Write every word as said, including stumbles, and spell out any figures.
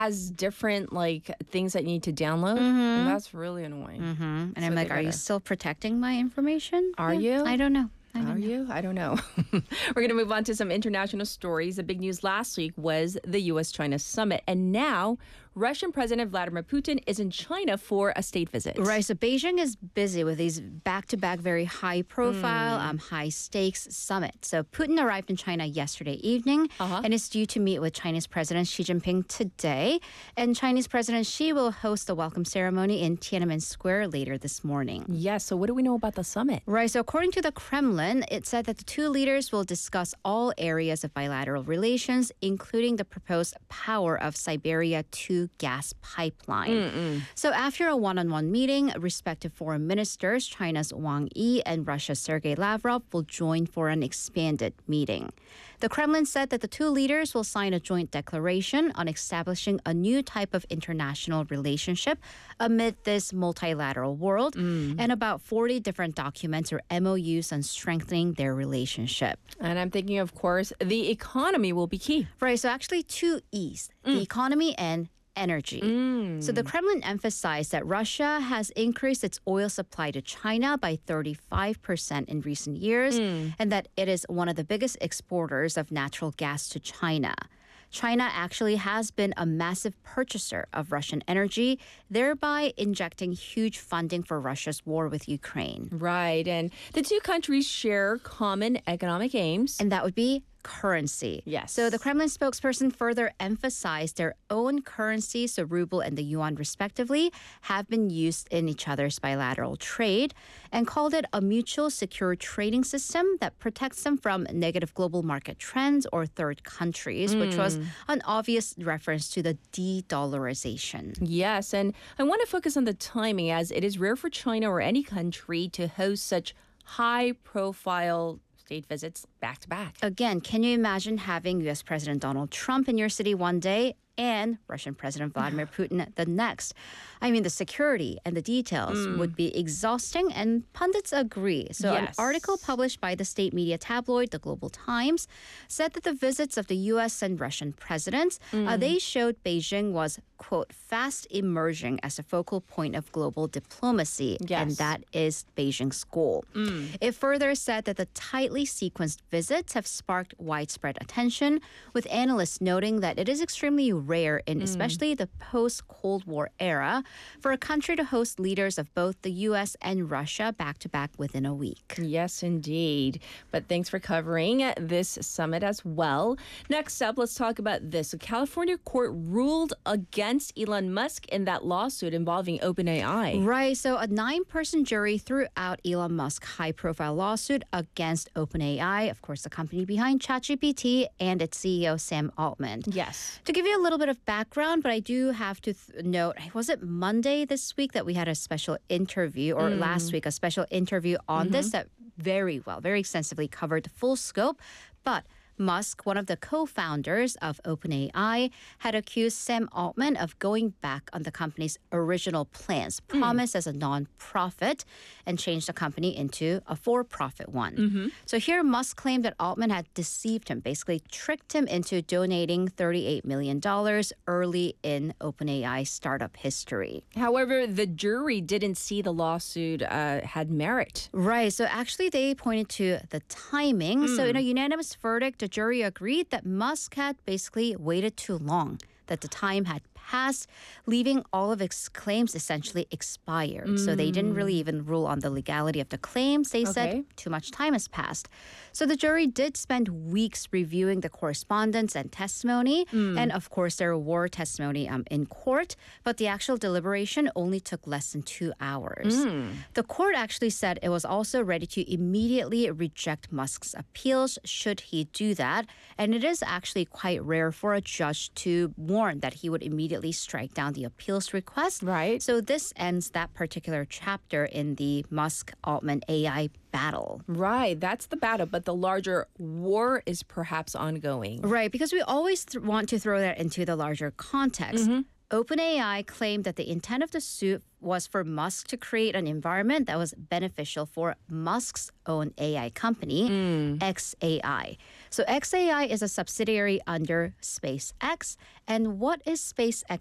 has different like things that you need to download, and that's really annoying. Mm-hmm. And So I'm like, they are you gotta- still protecting my information? Are Yeah, you? I don't know. I don't Are know. you? I don't know. We're going to move on to some international stories. The big news last week was the U S China summit. And now Russian President Vladimir Putin is in China for a state visit. Right, so Beijing is busy with these back-to-back, very high-profile, Mm. um, high-stakes summits. So Putin arrived in China yesterday evening Uh-huh. and is due to meet with Chinese President Xi Jinping today. And Chinese President Xi will host the welcome ceremony in Tiananmen Square later this morning. Yes. So what do we know about the summit? Right, so according to the Kremlin, it said that the two leaders will discuss all areas of bilateral relations, including the proposed Power of Siberia two gas pipeline. So after a one-on-one meeting, respective foreign ministers, China's Wang Yi and Russia's Sergei Lavrov, will join for an expanded meeting. The Kremlin said that the two leaders will sign a joint declaration on establishing a new type of international relationship amid this multilateral world, and about forty different documents or M O Us on strengthening their relationship. And I'm thinking, of course, the economy will be key. Right, so actually two E's, the economy and energy. So the Kremlin emphasized that Russia has increased its oil supply to China by thirty-five percent in recent years, and that it is one of the biggest exporters of natural gas to China. China actually has been a massive purchaser of Russian energy, thereby injecting huge funding for Russia's war with Ukraine. Right. And the two countries share common economic aims. And that would be currency. Yes. So the Kremlin spokesperson further emphasized their own currencies, so ruble and the yuan respectively, have been used in each other's bilateral trade and called it a mutual secure trading system that protects them from negative global market trends or third countries, which was an obvious reference to the de-dollarization. Yes, and I want to focus on the timing as it is rare for China or any country to host such high-profile state visits back to back. Again, can you imagine having U S President Donald Trump in your city one day and Russian President Vladimir Putin the next? I mean, the security and the details would be exhausting, and pundits agree. So an Yes. article published by the state media tabloid, the Global Times, said that the visits of the U S and Russian presidents, uh, they showed Beijing was, quote, fast emerging as a focal point of global diplomacy. And Yes. that is Beijing's goal. It further said that the tightly sequenced visits have sparked widespread attention, with analysts noting that it is extremely rare in especially the post-Cold War era for a country to host leaders of both the U S and Russia back-to-back within a week. Yes, indeed. But thanks for covering this summit as well. Next up, let's talk about this. A California court ruled against Elon Musk in that lawsuit involving OpenAI. Right, so a nine-person jury threw out Elon Musk's high-profile lawsuit against OpenAI, of course, the company behind ChatGPT, and its C E O, Sam Altman. Yes. To give you a little bit of background, but I do have to th- note, was it Monday this week that we had a special interview, or last week, a special interview on this that very well, very extensively covered the full scope, but Musk, one of the co-founders of OpenAI, had accused Sam Altman of going back on the company's original plans, promised as a non-profit, and changed the company into a for-profit one. So here, Musk claimed that Altman had deceived him, basically tricked him into donating thirty-eight million dollars early in OpenAI startup history. However, the jury didn't see the lawsuit uh, had merit. Right. So actually, they pointed to the timing. So in a unanimous verdict, the jury agreed that Musk had basically waited too long, that the time had passed, leaving all of his claims essentially expired. So they didn't really even rule on the legality of the claims. They Okay. said too much time has passed. So the jury did spend weeks reviewing the correspondence and testimony. And of course, there were testimony um, in court, but the actual deliberation only took less than two hours. The court actually said it was also ready to immediately reject Musk's appeals should he do that. And it is actually quite rare for a judge to warn that he would immediately strike down the appeals request. Right. So this ends that particular chapter in the Musk-Altman A I battle. Right, that's the battle, but the larger war is perhaps ongoing. Right, because we always th- want to throw that into the larger context. OpenAI claimed that the intent of the suit was for Musk to create an environment that was beneficial for Musk's own A I company, mm. xAI. So xAI is a subsidiary under SpaceX. And what is SpaceX